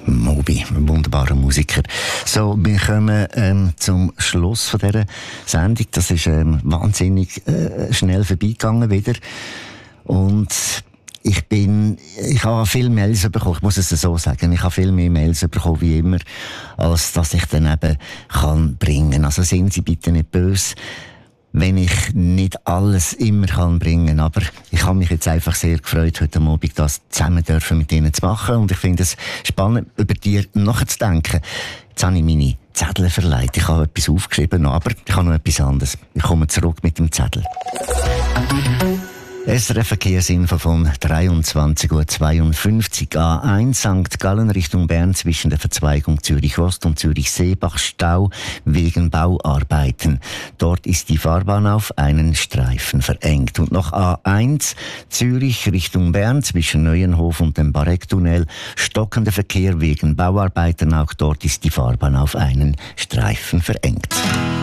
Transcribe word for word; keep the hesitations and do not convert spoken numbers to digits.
Moby, ein wunderbarer Musiker. So, wir kommen ähm, zum Schluss von dieser Sendung. Das ist ähm, wahnsinnig äh, schnell vorbeigegangen wieder. Und ich bin, ich habe viele Mails bekommen, ich muss es so sagen, ich habe viel mehr Mails bekommen wie immer, als dass ich dann eben kann bringen. Also sind Sie bitte nicht böse, wenn ich nicht alles immer kann bringen, aber ich habe mich jetzt einfach sehr gefreut, heute Abend das zusammen dürfen mit Ihnen zu machen, und ich finde es spannend, über dir nachzudenken. Jetzt habe ich meine Zettel verleiht, ich habe etwas aufgeschrieben, aber ich habe noch etwas anderes. Ich komme zurück mit dem Zettel. S R F-Verkehrsinfo von dreiundzwanzig Uhr zweiundfünfzig. A eins Sankt Gallen Richtung Bern zwischen der Verzweigung Zürich-Ost und Zürich-Seebach Stau wegen Bauarbeiten. Dort ist die Fahrbahn auf einen Streifen verengt. Und noch A eins Zürich Richtung Bern zwischen Neuenhof und dem Barecktunnel. Stockender Verkehr wegen Bauarbeiten. Auch dort ist die Fahrbahn auf einen Streifen verengt.